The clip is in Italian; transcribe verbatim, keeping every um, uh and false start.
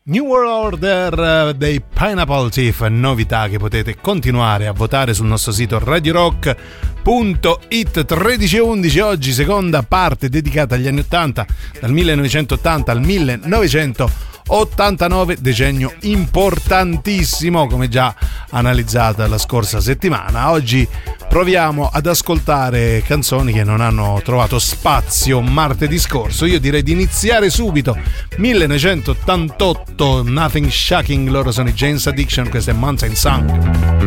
New World Order dei Pineapple Thief, novità che potete continuare a votare sul nostro sito radio rock punto it. Tredici e undici oggi, seconda parte dedicata agli anni ottanta, dal millenovecentottanta al millenovecentottantanove, decennio importantissimo come già analizzato la scorsa settimana. Oggi proviamo ad ascoltare canzoni che non hanno trovato spazio martedì scorso. Io direi di iniziare subito. millenovecentottantotto, Nothing Shocking, loro sono i Jane's Addiction, questo è Mountain Song.